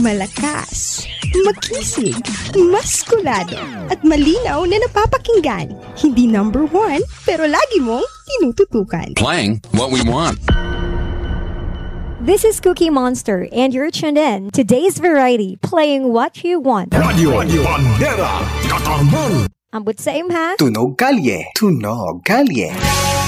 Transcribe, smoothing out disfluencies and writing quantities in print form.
Malakas, makisig, maskulado, at malinaw na napapakinggan. Hindi number one, pero lagi mong tinututukan. Playing what we want. This is Cookie Monster, and you're tuned in to Today's Variety, playing what you want. Radio Bandera Katarman. Ambot sa imha. Tunog kalye. Tunog kalye.